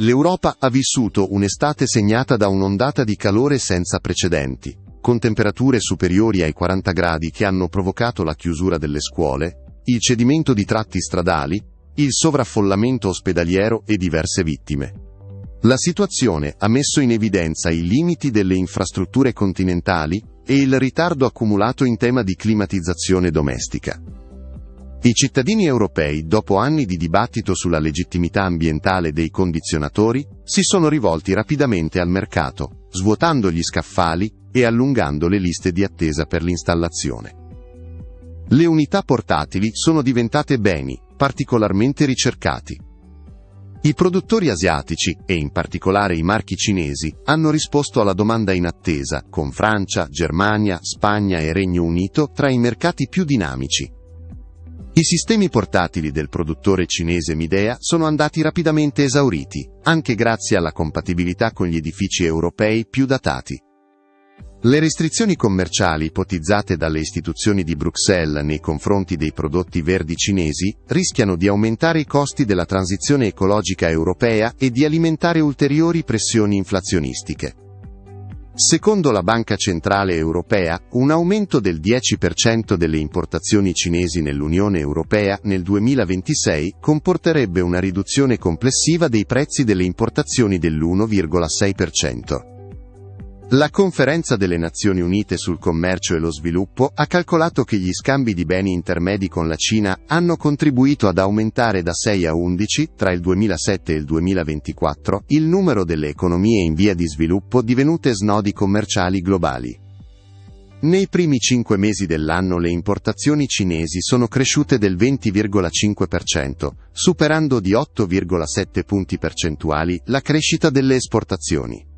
L'Europa ha vissuto un'estate segnata da un'ondata di calore senza precedenti, con temperature superiori ai 40 gradi che hanno provocato la chiusura delle scuole, il cedimento di tratti stradali, il sovraffollamento ospedaliero e diverse vittime. La situazione ha messo in evidenza i limiti delle infrastrutture continentali e il ritardo accumulato in tema di climatizzazione domestica. I cittadini europei, dopo anni di dibattito sulla legittimità ambientale dei condizionatori, si sono rivolti rapidamente al mercato, svuotando gli scaffali e allungando le liste di attesa per l'installazione. Le unità portatili sono diventate beni particolarmente ricercati. I produttori asiatici, e in particolare i marchi cinesi, hanno risposto alla domanda in attesa, con Francia, Germania, Spagna e Regno Unito tra i mercati più dinamici. I sistemi portatili del produttore cinese Midea sono andati rapidamente esauriti, anche grazie alla compatibilità con gli edifici europei più datati. Le restrizioni commerciali ipotizzate dalle istituzioni di Bruxelles nei confronti dei prodotti verdi cinesi rischiano di aumentare i costi della transizione ecologica europea e di alimentare ulteriori pressioni inflazionistiche. Secondo la Banca Centrale Europea, un aumento del 10% delle importazioni cinesi nell'Unione Europea nel 2026 comporterebbe una riduzione complessiva dei prezzi delle importazioni dell'1,6%. La Conferenza delle Nazioni Unite sul commercio e lo sviluppo ha calcolato che gli scambi di beni intermedi con la Cina hanno contribuito ad aumentare da 6 a 11, tra il 2007 e il 2024, il numero delle economie in via di sviluppo divenute snodi commerciali globali. Nei primi 5 mesi dell'anno le importazioni cinesi sono cresciute del 20,5%, superando di 8,7 punti percentuali la crescita delle esportazioni.